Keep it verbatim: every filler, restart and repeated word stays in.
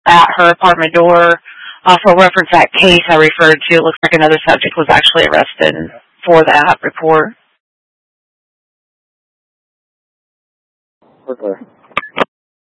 at her apartment door. Also reference that case I referred to. It looks like another subject was actually arrested for that report. Okay.